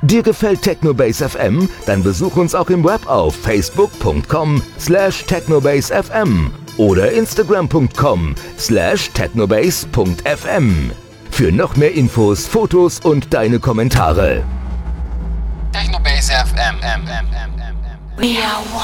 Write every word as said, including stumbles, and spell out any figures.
Dir gefällt Technobase F M? Dann besuch uns auch im Web auf facebook punkt com slash technobase f m oder instagram punkt com slash technobase punkt f m für noch mehr Infos, Fotos und deine Kommentare. Technobase F M. We are one.